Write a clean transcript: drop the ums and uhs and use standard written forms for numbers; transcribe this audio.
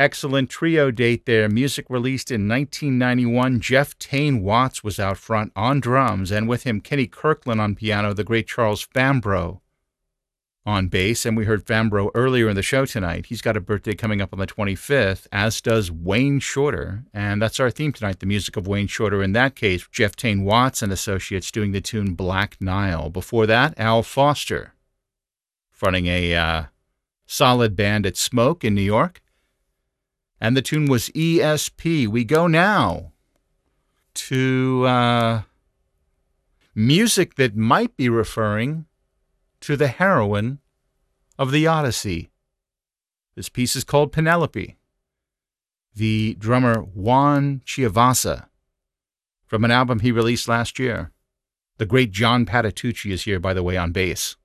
Excellent trio date there. Music released in 1991. Jeff Tain Watts was out front on drums, and with him Kenny Kirkland on piano, the great Charles Fambro on bass. And we heard Fambro earlier in the show tonight. He's got a birthday coming up on the 25th, as does Wayne Shorter. And that's our theme tonight, the music of Wayne Shorter. In that case, Jeff Tain Watts and Associates doing the tune Black Nile. Before that, Al Foster fronting a solid band at Smoke in New York. And the tune was ESP. We go now to music that might be referring to the heroine of the Odyssey. This piece is called Penelope. The drummer Juan Chiavasa, from an album he released last year. The great John Patitucci is here, by the way, on bass.